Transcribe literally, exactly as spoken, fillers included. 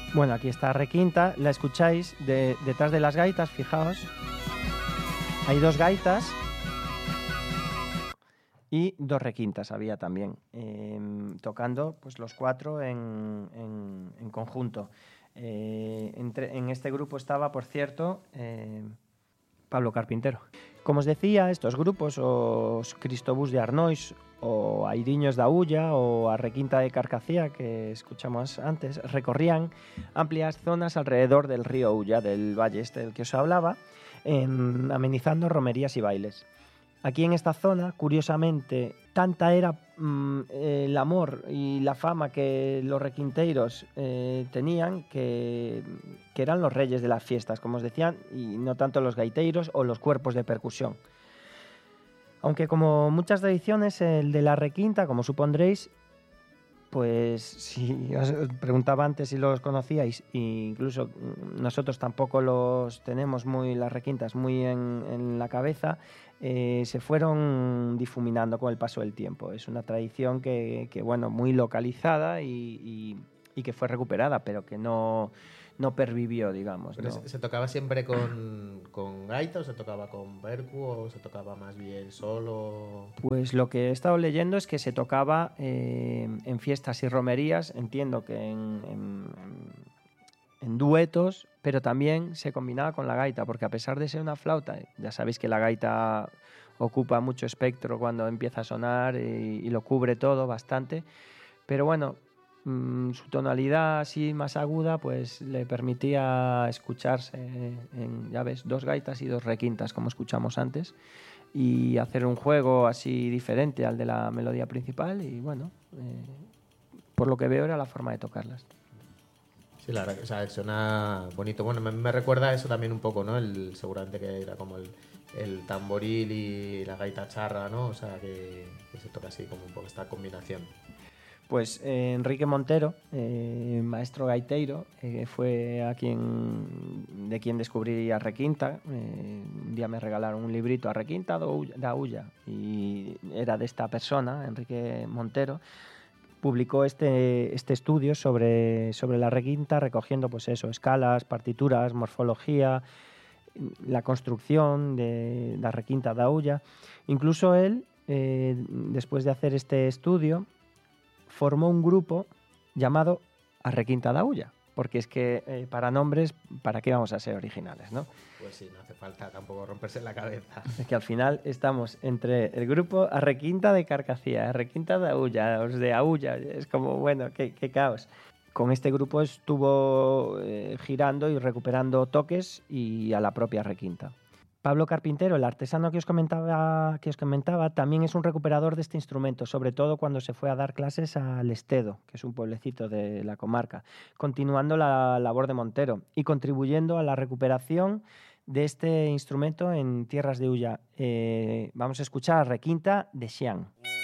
Bueno, aquí está requinta, la escucháis de, detrás de las gaitas, fijaos. Hay dos gaitas y dos requintas había también, eh, tocando pues los cuatro en, en, en conjunto. Eh, entre, en este grupo estaba, por cierto, eh, Pablo Carpintero. Como os decía, estos grupos, os Cristobús de Arnois, o Airiños da Ulla, o a Requinta de Carcacía, que escuchamos antes, recorrían amplias zonas alrededor del río Ulla, del valle este del que os hablaba, en, amenizando romerías y bailes. Aquí en esta zona, curiosamente, tanta era mmm, el amor y la fama que los requinteiros eh, tenían que, que eran los reyes de las fiestas, como os decían, y no tanto los gaiteiros o los cuerpos de percusión. Aunque como muchas tradiciones, el de la requinta, como supondréis, pues si os preguntaba antes si los conocíais, e incluso nosotros tampoco los tenemos muy, las requintas muy en, en la cabeza, eh, se fueron difuminando con el paso del tiempo. Es una tradición que, que bueno, muy localizada y, y, y que fue recuperada, pero que no, no pervivió, digamos. ¿Pero ¿no? se, se tocaba siempre con, con gaita o se tocaba con percu o se tocaba más bien solo? Pues lo que he estado leyendo es que se tocaba eh, en fiestas y romerías, entiendo que en, en, en duetos, pero también se combinaba con la gaita, porque a pesar de ser una flauta, ya sabéis que la gaita ocupa mucho espectro cuando empieza a sonar y, y lo cubre todo bastante, pero bueno, mmm, su tonalidad así más aguda pues le permitía escucharse en, ya ves, dos gaitas y dos requintas, como escuchamos antes, y hacer un juego así diferente al de la melodía principal y bueno, eh, por lo que veo era la forma de tocarlas. Sí, la verdad, o sea, suena bonito. Bueno, me, me recuerda a eso también un poco, ¿no? El, seguramente que era como el, el tamboril y la gaita charra, ¿no? O sea, que, que se toca así como un poco esta combinación. Pues eh, Enrique Montero, eh, maestro gaiteiro, eh, fue a quien, de quien descubrí a requinta. Eh, un día me regalaron un librito a requinta da Ulla y era de esta persona, Enrique Montero. Publicó este, este estudio sobre, sobre la requinta, recogiendo pues eso, escalas, partituras, morfología, la construcción de la requinta da Ulla. Incluso él, eh, después de hacer este estudio, formó un grupo llamado A Requinta da Ulla, porque es que eh, para nombres, ¿para qué vamos a ser originales, no? Pues sí, no hace falta tampoco romperse la cabeza. Es que al final estamos entre el grupo A Requinta de Carcacía, A Requinta da Ulla, los de Aulla, es como, bueno, qué, qué caos. Con este grupo estuvo eh, girando y recuperando toques y a la propia requinta. Pablo Carpintero, el artesano que os comentaba, que os comentaba, también es un recuperador de este instrumento, sobre todo cuando se fue a dar clases a Lestedo, que es un pueblecito de la comarca, continuando la labor de Montero y contribuyendo a la recuperación de este instrumento en tierras de Ulla. Eh, vamos a escuchar a Requinta de Xián.